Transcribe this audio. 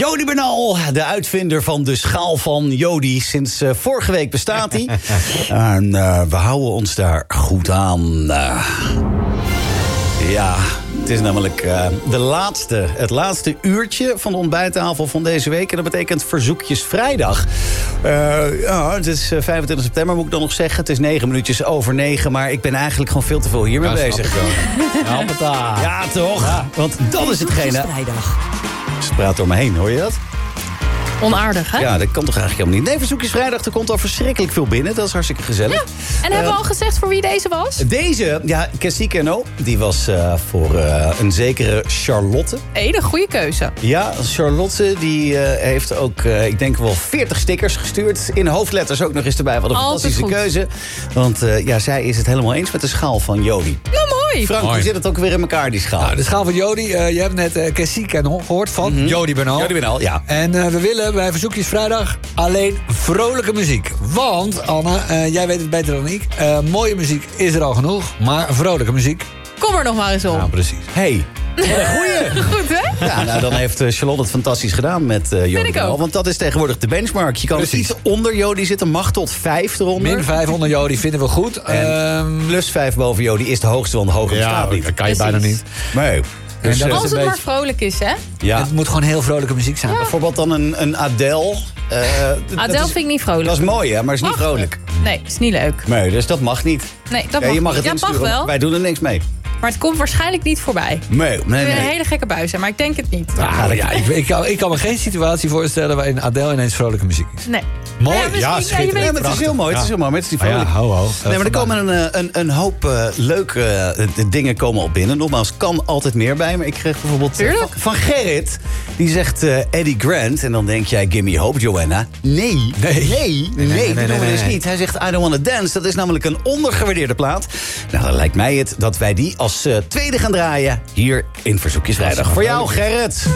Jody Bernal, de uitvinder van de schaal van Jody. Sinds vorige week bestaat hij. En we houden ons daar goed aan. Ja, het is namelijk het laatste uurtje van de ontbijttafel van deze week. En dat betekent verzoekjesvrijdag. Het is 25 september, moet ik dan nog zeggen. Het is 9:09. Maar ik ben eigenlijk gewoon veel te veel hiermee bezig. Ja, toch? Ja. Want dat is hetgene. Ze praat door me heen, hoor je dat? Onaardig, hè? Ja, dat kan toch eigenlijk helemaal niet. Nee, verzoekjesvrijdag, er komt al verschrikkelijk veel binnen. Dat is hartstikke gezellig. Ja. En hebben we al gezegd voor wie deze was? Deze, ja, Cassie Keno, die was voor een zekere Charlotte. Een goede keuze. Ja, Charlotte, die heeft ook, ik denk wel 40 stickers gestuurd. In hoofdletters ook nog eens erbij. Wat een fantastische keuze. Want zij is het helemaal eens met de schaal van Jody. Nou, mooi. Frank, hoe zit het ook weer in elkaar, die schaal? Nou, de schaal van Jody, je hebt net Cassie Keno gehoord van Jody Bernal. Jody Bernal, ja. En we willen bij Verzoekjesvrijdag alleen vrolijke muziek. Want, Anne, jij weet het beter dan ik. Mooie muziek is er al genoeg, maar vrolijke muziek... Kom er nog maar eens op. Ja, precies. Hey. Goeie. Goed, hè? Ja, nou, dan heeft Charlotte het fantastisch gedaan met Jody Bernal. Want dat is tegenwoordig de benchmark. Je kan iets onder Jody zitten, mag tot 5 eronder. Min 5 onder Jody vinden we goed. Plus 5 boven Jody is de hoogste, want hoger bestaat niet. Dat kan je bijna niet. Nee. Dus als het maar vrolijk is, hè? Ja. Het moet gewoon heel vrolijke muziek zijn. Ja. Bijvoorbeeld dan een Adele. Adele vind ik niet vrolijk. Dat is mooi, hè, maar is niet vrolijk. Nee, is niet leuk. Nee, dus dat mag niet. Nee, dat mag je mag het niet. insturen, Mag wel. Wij doen er niks mee. Maar het komt waarschijnlijk niet voorbij. Nee. Het is een hele gekke bui zijn, maar ik denk het niet. Ik kan me geen situatie voorstellen waarin Adele ineens vrolijke muziek is. Nee. Mooi, schitterend. Nee, maar het is heel mooi, het is heel mooi, maar het is niet vrolijk. Nee, maar er komen een hoop leuke dingen komen op binnen. Nogmaals, kan altijd meer bij. Maar ik kreeg bijvoorbeeld van Gerrit. Die zegt Eddie Grant. En dan denk jij, Gimme Hope, Joanna. Nee, dat doen we dus niet. Hij zegt I Don't Wanna Dance. Dat is namelijk een ondergewaardeerde plaat. Nou, dan lijkt mij het dat wij die als tweede gaan draaien. Hier in Verzoekjesvrijdag. Voor jou, Gerrit.